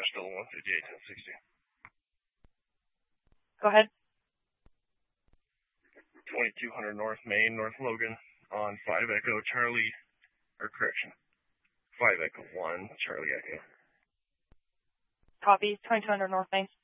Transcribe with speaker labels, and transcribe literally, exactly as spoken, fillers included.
Speaker 1: Nashville, one fifty-eight, ten sixty.
Speaker 2: Go ahead.
Speaker 1: twenty-two hundred North Main, North Logan, on five Echo Charlie, or correction, five Echo one, Charlie Echo.
Speaker 2: Copy, twenty-two hundred North Main.